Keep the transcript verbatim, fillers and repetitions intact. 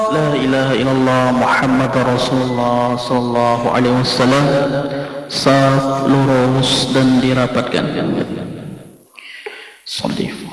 La ilaha illallah Muhammad Rasulullah sallallahu alaihi wasallam. Saf lurus dan dirapatkan. Shalli